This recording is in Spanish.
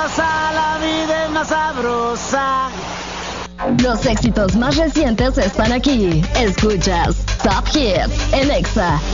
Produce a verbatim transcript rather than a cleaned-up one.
sabrosa, la vida es más sabrosa. Los éxitos más recientes están aquí. Escuchas Top Hits en Exa